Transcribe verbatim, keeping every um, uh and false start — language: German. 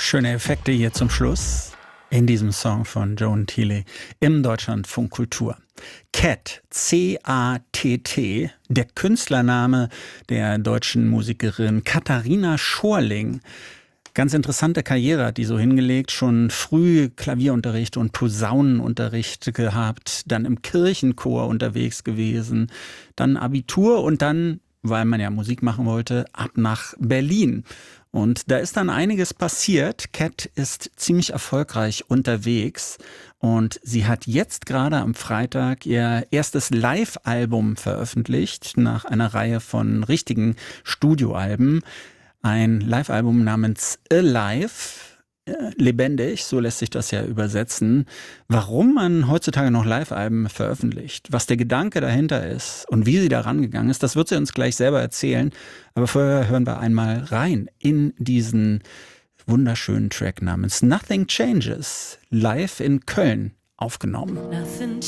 Schöne Effekte hier zum Schluss in diesem Song von Joan Thiele im Deutschlandfunk Kultur. Katt, C A T T, der Künstlername der deutschen Musikerin Katharina Schorling. Ganz interessante Karriere hat die so hingelegt, schon früh Klavierunterricht und Posaunenunterricht gehabt, dann im Kirchenchor unterwegs gewesen, dann Abitur und dann, weil man ja Musik machen wollte, ab nach Berlin. Und da ist dann einiges passiert. Katt ist ziemlich erfolgreich unterwegs und sie hat jetzt gerade am Freitag ihr erstes Live-Album veröffentlicht, nach einer Reihe von richtigen Studioalben. Ein Live-Album namens Alive, äh, lebendig, so lässt sich das ja übersetzen. Warum man heutzutage noch Live-Alben veröffentlicht, was der Gedanke dahinter ist und wie sie da rangegangen ist, das wird sie uns gleich selber erzählen. Aber vorher hören wir einmal rein in diesen wunderschönen Track namens Nothing Changes, live in Köln aufgenommen. Nothing